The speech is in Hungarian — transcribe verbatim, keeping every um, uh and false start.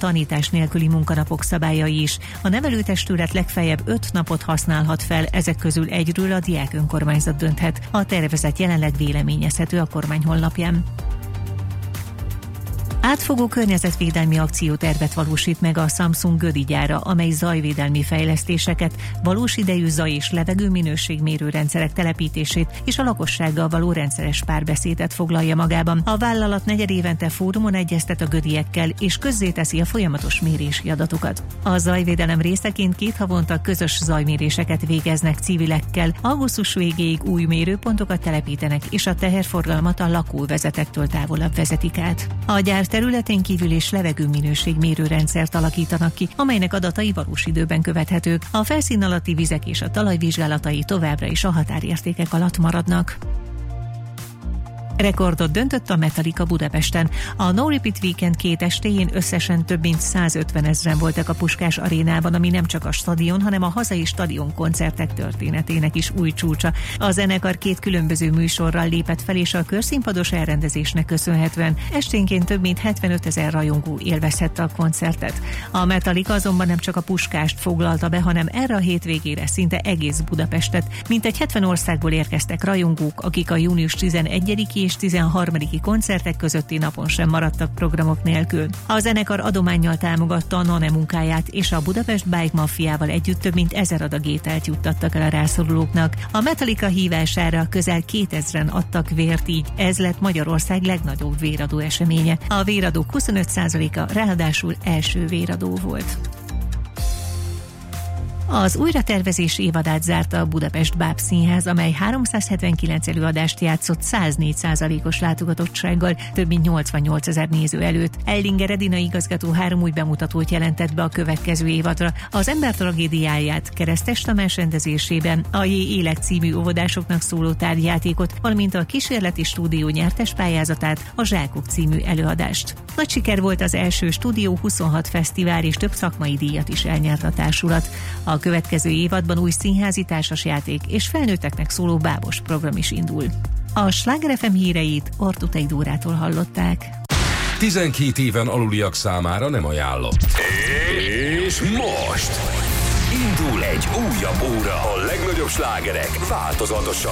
tanítás nélküli munkanapok szabályai is. A nevelőtestület legfeljebb öt napot használhat fel, ezek közül egyről a diák önkormányzat dönthet. A tervezet jelenleg véleményezhető a kormány honlapján. Átfogó környezetvédelmi akciótervet valósít meg a Samsung Gödi gyára, amely zajvédelmi fejlesztéseket, valós idejű zaj- és levegőminőségmérő rendszerek telepítését és a lakossággal való rendszeres párbeszédet foglalja magában. A vállalat negyedévente fórumon egyeztet a gödiekkel és közzéteszi a folyamatos mérési adatokat. A zajvédelem részeként két havonta közös zajméréseket végeznek civilekkel, augusztus végéig új mérőpontokat telepítenek és a teherforgalmat a lakóvezetektől távolabb vezetik át. A gyár területén kívül és levegőminőségmérő rendszert alakítanak ki, amelynek adatai valós időben követhetők. A felszín alatti vizek és a talaj vizsgálatai továbbra is a határértékek alatt maradnak. Rekordot döntött a Metallica Budapesten. A No Repeat Weekend két estéjén összesen több mint százötven ezren voltak a Puskás arénában, ami nem csak a stadion, hanem a hazai stadion koncertek történetének is új csúcsa. A zenekar két különböző műsorral lépett fel, és a körszínpados elrendezésnek köszönhetően esténként több mint hetvenöt ezer rajongó élvezhette a koncertet. A Metallica azonban nem csak a Puskást foglalta be, hanem erre a hétvégére szinte egész Budapestet. Mintegy hetven országból érkeztek rajongók, akik a június tizenegyediki és tizenharmadiki koncertek közötti napon sem maradtak programok nélkül. A zenekar adománnyal támogatta a Nane munkáját, és a Budapest Bike Mafiával együtt több mint ezer adag ételt juttattak el a rászorulóknak. A Metallica hívására közel kétezren adtak vért, így ez lett Magyarország legnagyobb véradó eseménye. A véradók huszonöt százaléka ráadásul első véradó volt. Az újratervezés évadát zárta a Budapest Báb Színház, amely háromszázhetvenkilenc előadást játszott száznégy százalékos látogatottsággal, több mint nyolcvannyolc ezer néző előtt. Ellinger Edina igazgató három új bemutatót jelentett be a következő évadra. Az ember tragédiáját Keresztes Tamás rendezésében, a J. Élek című óvodásoknak szóló tárgyjátékot, valamint a Kísérleti Stúdió nyertes pályázatát, a Zsákok című előadást. Nagy siker volt az első stúdió, huszonhat fesztivál és több szakmai díjat is elnyert a társulat. A következő évadban új színházi társasjáték és felnőtteknek szóló bábos program is indul. A Sláger ef em híreit Ortutai Dórától hallották. tizenkét éven aluliak számára nem ajánlott. És most indul egy újabb óra, a legnagyobb slágerek változatosan.